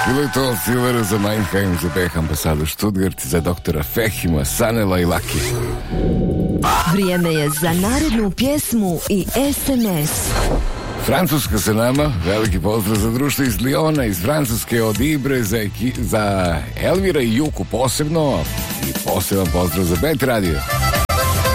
Bilo je to Silver za Meinheim, za Beh ambasadu Stuttgart, za doktora Fehima, Sanela i Laki. Vrijeme je za narednu pjesmu i SMS. Francuska sa nama, veliki pozdrav za društvo iz Liona, iz Francuske, od Ibre, za Elvira i Juku posebno, i poseban pozdrav za Bet Radio.